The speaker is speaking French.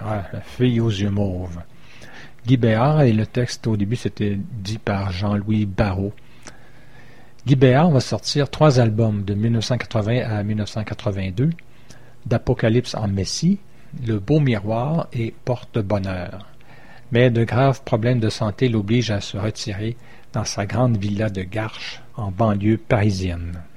la fille aux yeux mauves. Guy Béard, et le texte au début c'était dit par Jean-Louis Barrault. Guy Béard va sortir 3 albums de 1980 à 1982, d'Apocalypse en Messie, Le Beau Miroir et Porte-Bonheur. Mais de graves problèmes de santé l'obligent à se retirer dans sa grande villa de Garches, en banlieue parisienne.